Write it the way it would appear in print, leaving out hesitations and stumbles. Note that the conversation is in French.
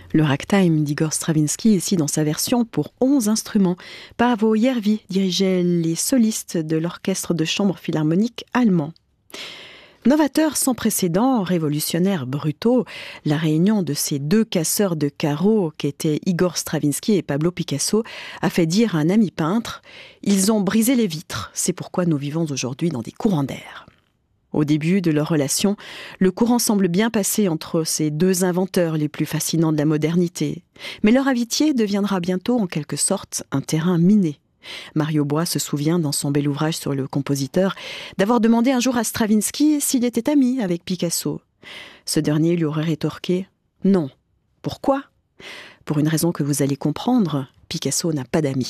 Le ragtime d'Igor Stravinsky, ici dans sa version pour 11 instruments. Paavo Järvi dirigeait les solistes de l'orchestre de chambre philharmonique allemand. Novateur sans précédent, révolutionnaire brutaux, la réunion de ces deux casseurs de carreaux qu'étaient Igor Stravinsky et Pablo Picasso a fait dire à un ami peintre « Ils ont brisé les vitres, c'est pourquoi nous vivons aujourd'hui dans des courants d'air ». Au début de leur relation, le courant semble bien passer entre ces deux inventeurs les plus fascinants de la modernité. Mais leur amitié deviendra bientôt en quelque sorte un terrain miné. Mario Bois se souvient dans son bel ouvrage sur le compositeur d'avoir demandé un jour à Stravinsky s'il était ami avec Picasso. Ce dernier lui aurait rétorqué « Non. Pourquoi ? Pour une raison que vous allez comprendre, Picasso n'a pas d'amis. »